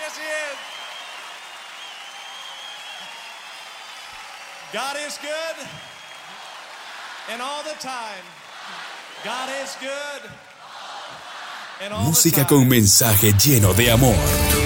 Yes, he is. God is good, and all the time. God is good, and all the time. Música con mensaje lleno de amor.